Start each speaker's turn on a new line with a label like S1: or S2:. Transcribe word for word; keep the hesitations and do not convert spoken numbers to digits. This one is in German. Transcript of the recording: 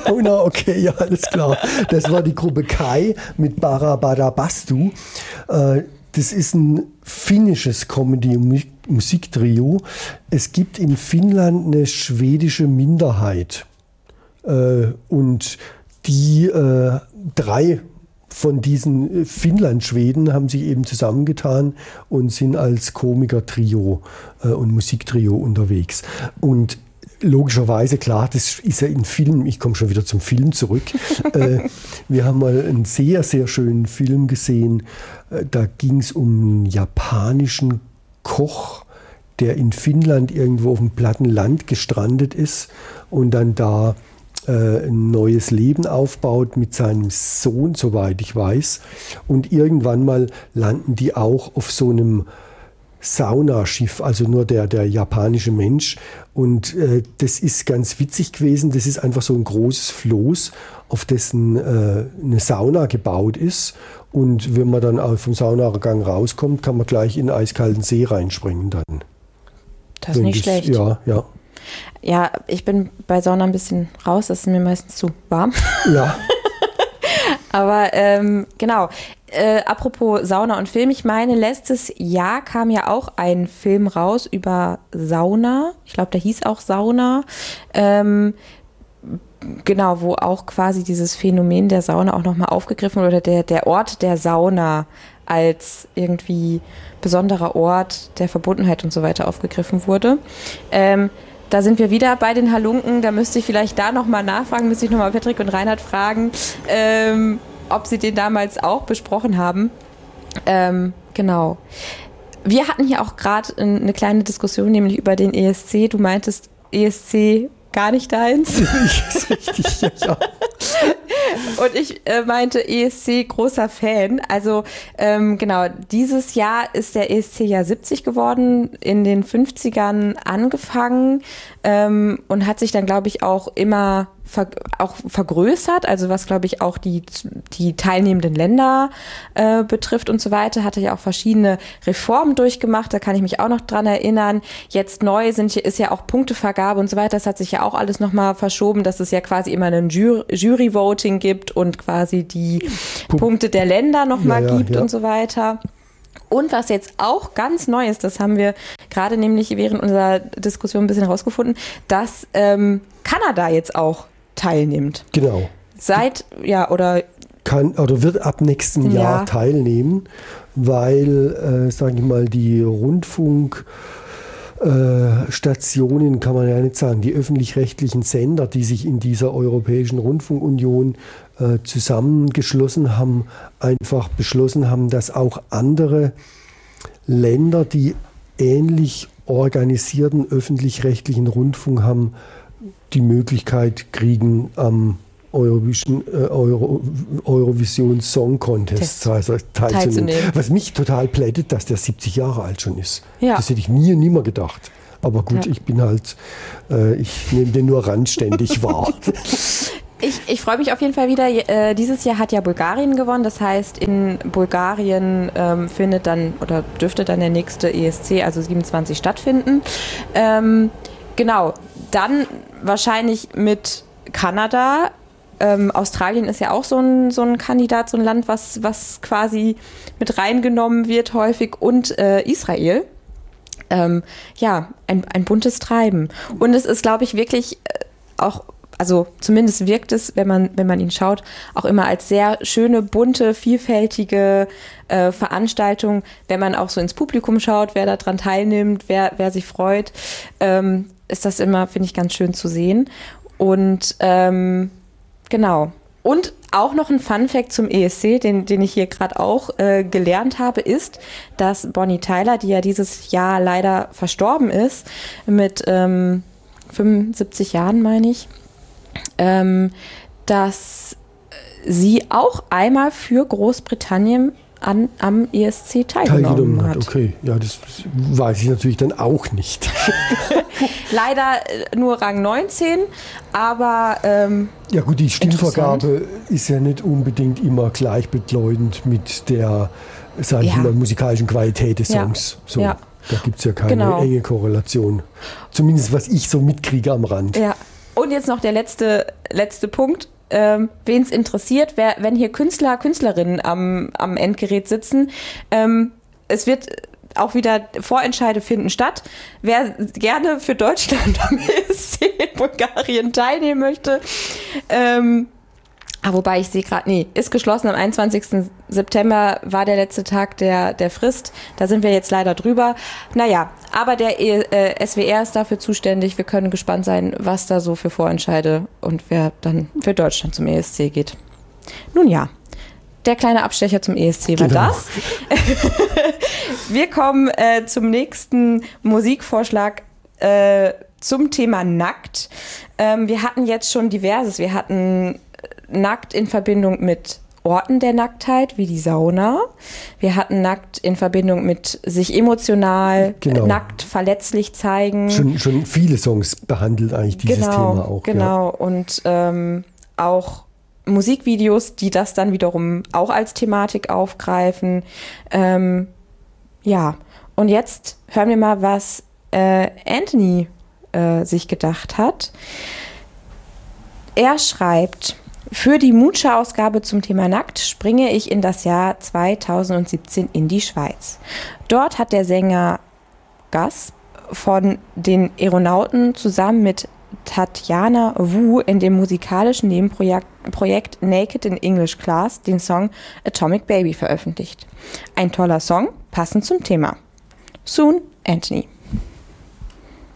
S1: Sauna, okay, ja, alles klar. Das war die Gruppe Kai mit Barabarabastu. Äh, das ist ein finnisches Comedy-Musiktrio. Es gibt in Finnland eine schwedische Minderheit. Äh, und die äh, drei von diesen Finnland-Schweden haben sich eben zusammengetan und sind als Komiker-Trio äh, und Musiktrio unterwegs. Und logischerweise, klar, das ist ja ein Film, ich komme schon wieder zum Film zurück. äh, wir haben mal einen sehr, sehr schönen Film gesehen. Äh, da ging es um einen japanischen Koch, der in Finnland irgendwo auf dem platten Land gestrandet ist und dann da ein neues Leben aufbaut mit seinem Sohn, soweit ich weiß. Und irgendwann mal landen die auch auf so einem Saunaschiff, also nur der, der japanische Mensch. Und äh, das ist ganz witzig gewesen. Das ist einfach so ein großes Floß, auf dessen äh, eine Sauna gebaut ist. Und wenn man dann vom Saunagang rauskommt, kann man gleich in den eiskalten See reinspringen dann.
S2: Das ist nicht schlecht.
S1: Ja, ja.
S2: Ja, ich bin bei Sauna ein bisschen raus, das ist mir meistens zu warm.
S1: Ja.
S2: Aber ähm, genau, äh, apropos Sauna und Film, ich meine, letztes Jahr kam ja auch ein Film raus über Sauna. Ich glaube, der hieß auch Sauna. Ähm, genau, wo auch quasi dieses Phänomen der Sauna auch nochmal aufgegriffen wurde, oder der, der Ort der Sauna als irgendwie besonderer Ort der Verbundenheit und so weiter aufgegriffen wurde. Ähm, Da sind wir wieder bei den Halunken. Da müsste ich vielleicht da nochmal nachfragen, müsste ich nochmal Patrick und Reinhard fragen, ähm, ob sie den damals auch besprochen haben. Ähm, genau. Wir hatten hier auch gerade eine kleine Diskussion, nämlich über den E S C. Du meintest, E S C gar nicht deins.
S1: Das ist richtig, ja, ja.
S2: Und ich äh, meinte E S C großer Fan. Also ähm, genau, dieses Jahr ist der E S C ja siebzig geworden, in den fünfzigern angefangen ähm, und hat sich dann, glaube ich, auch immer ver- auch vergrößert, also was, glaube ich, auch die, die teilnehmenden Länder äh, betrifft und so weiter, hatte ja auch verschiedene Reformen durchgemacht, da kann ich mich auch noch dran erinnern. Jetzt neu sind, ist ja auch Punktevergabe und so weiter, das hat sich ja auch alles nochmal verschoben, dass es ja quasi immer ein Jury- Jury-Voting gibt und quasi die Punkt. Punkte der Länder nochmal ja, ja, gibt ja. und so weiter. Und was jetzt auch ganz neu ist, das haben wir gerade nämlich während unserer Diskussion ein bisschen herausgefunden, dass ähm, Kanada jetzt auch teilnimmt.
S1: Genau.
S2: Seit, ja, oder...
S1: Kann, oder wird ab nächsten
S2: ja.
S1: Jahr teilnehmen, weil, äh, sage ich mal, die Rundfunk... Stationen kann man ja nicht sagen, die öffentlich-rechtlichen Sender, die sich in dieser Europäischen Rundfunkunion äh, zusammengeschlossen haben, einfach beschlossen haben, dass auch andere Länder, die ähnlich organisierten öffentlich-rechtlichen Rundfunk haben, die Möglichkeit kriegen, am Eurovision, äh, Euro, Eurovision Song Contest teilzunehmen. teilzunehmen. Was mich total plättet, dass der siebzig Jahre alt schon ist. Ja. Das hätte ich nie, nimmer gedacht. Aber gut, ja. ich bin halt, äh, ich nehme den nur randständig wahr.
S2: Ich, ich freue mich auf jeden Fall wieder. Äh, dieses Jahr hat ja Bulgarien gewonnen. Das heißt, in Bulgarien ähm, findet dann oder dürfte dann der nächste E S C, also siebenundzwanzig, stattfinden. Ähm, genau, dann wahrscheinlich mit Kanada. Ähm, Australien ist ja auch so ein, so ein Kandidat, so ein Land, was, was quasi mit reingenommen wird häufig, und äh, Israel. Ähm, ja, ein, ein buntes Treiben. Und es ist, glaube ich, wirklich äh, auch, also zumindest wirkt es, wenn man, wenn man ihn schaut, auch immer als sehr schöne, bunte, vielfältige äh, Veranstaltung, wenn man auch so ins Publikum schaut, wer daran teilnimmt, wer, wer sich freut, ähm, ist das immer, finde ich, ganz schön zu sehen. Und ähm, genau. Und auch noch ein Fun-Fact zum E S C, den, den ich hier gerade auch äh, gelernt habe, ist, dass Bonnie Tyler, die ja dieses Jahr leider verstorben ist, mit ähm, fünfundsiebzig Jahren, meine ich, ähm, dass sie auch einmal für Großbritannien an, am E S C teilgenommen, teilgenommen hat. hat.
S1: Okay, ja, das weiß ich natürlich dann auch nicht.
S2: Leider nur Rang neunzehn, aber ähm,
S1: ja gut, die Stimmvergabe ist ja nicht unbedingt immer gleichbedeutend mit der, sage ich ja. mal, musikalischen Qualität des Songs. Ja. So, ja. Da gibt es ja keine genau. enge Korrelation. Zumindest was ich so mitkriege am Rand.
S2: Ja. Und jetzt noch der letzte, letzte Punkt. Ähm, wen es interessiert, wer, wenn hier Künstler, Künstlerinnen am, am Endgerät sitzen, ähm, es wird auch wieder Vorentscheide finden statt. Wer gerne für Deutschland am E S C in Bulgarien teilnehmen möchte, ähm, ah, wobei ich sehe gerade, nee, ist geschlossen am einundzwanzigsten September war der letzte Tag der, der Frist. Da sind wir jetzt leider drüber. Naja, aber der e, äh, S W R ist dafür zuständig. Wir können gespannt sein, was da so für Vorentscheide und wer dann für Deutschland zum E S C geht. Nun ja, der kleine Abstecher zum E S C war
S1: genau.
S2: das. Wir kommen äh, zum nächsten Musikvorschlag äh, zum Thema Nackt. Ähm, wir hatten jetzt schon diverses. Wir hatten Nackt in Verbindung mit Orten der Nacktheit, wie die Sauna. Wir hatten Nackt in Verbindung mit sich emotional, genau. nackt, verletzlich zeigen.
S1: Schon, schon viele Songs behandelt eigentlich dieses
S2: genau,
S1: Thema auch.
S2: Genau,
S1: ja.
S2: und ähm, auch Musikvideos, die das dann wiederum auch als Thematik aufgreifen. Ähm, ja, und jetzt hören wir mal, was äh, Anthony äh, sich gedacht hat. Er schreibt: Für die Mucha-Ausgabe zum Thema Nackt springe ich in das Jahr zweitausendsiebzehn in die Schweiz. Dort hat der Sänger Gas von den Aeronauten zusammen mit Tatjana Wu in dem musikalischen Nebenprojekt Projekt Naked in English Class den Song Atomic Baby veröffentlicht. Ein toller Song, passend zum Thema. Soon, Anthony.